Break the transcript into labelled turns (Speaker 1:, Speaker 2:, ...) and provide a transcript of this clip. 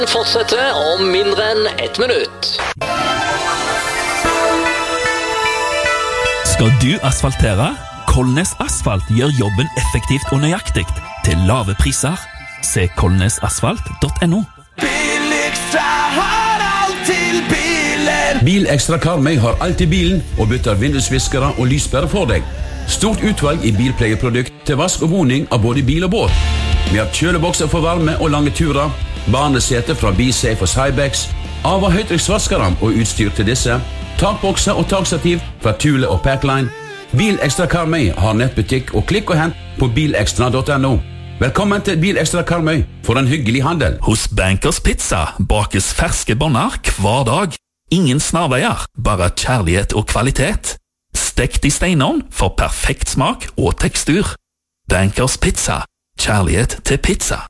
Speaker 1: Fortsetter om mindre enn 1 minutt.
Speaker 2: Skal du asfaltere? Kolnes Asfalt gjør jobben effektivt og nøyaktig til lave priser. Se kolnesasfalt.no.
Speaker 3: Bilekstra har alt til bilen.
Speaker 4: Bilekstra Karmøy har alt i bilen og bytter vindusviskere og lyspærer for deg. Stort utvalg i bilpleieprodukt til vask og boning av både bil og båt. Vi har kjølebokser for varme og lange turer, barnesete fra BeSafe og Cybex, av- og høytrykksvaskere og utstyr til disse, takbokser og takstativ fra Thule og Packline. Bilekstra Karmøy har nettbutikk og klikk og hent på bilekstra.no. Velkommen til Bilekstra Karmøy for en hyggelig handel.
Speaker 2: Hos Bankers Pizza bakes ferske bonner hver dag. Ingen snarveier, bare kjærlighet og kvalitet. Stekt i steinovn for perfekt smak og tekstur. Bankers Pizza. Kjærlighet til pizza.